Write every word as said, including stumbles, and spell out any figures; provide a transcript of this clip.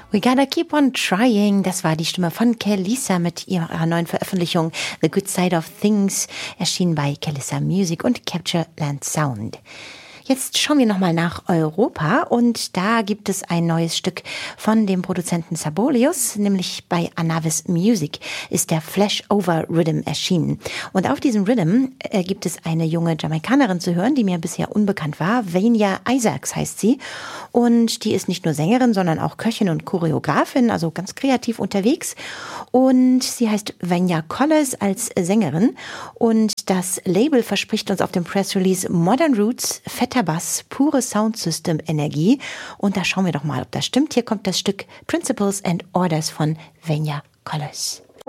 We Gotta Keep on Trying, das war die Stimme von Kelisa mit ihrer neuen Veröffentlichung The Good Side of Things, erschienen bei Kelisa Music und Capture Land Sound. Jetzt schauen wir nochmal nach Europa und da gibt es ein neues Stück von dem Produzenten Sabolius, nämlich bei Anavis Music ist der Flashover Rhythm erschienen. Und auf diesem Rhythm äh, gibt es eine junge Jamaikanerin zu hören, die mir bisher unbekannt war. Vania Isaacs heißt sie und die ist nicht nur Sängerin, sondern auch Köchin und Choreografin, also ganz kreativ unterwegs. Und sie heißt Vanya Collins als Sängerin und das Label verspricht uns auf dem Pressrelease Modern Roots, fetter Bass, pure Soundsystem-Energie. Und da schauen wir doch mal, ob das stimmt. Hier kommt das Stück Principles and Orders von Vanya Collins.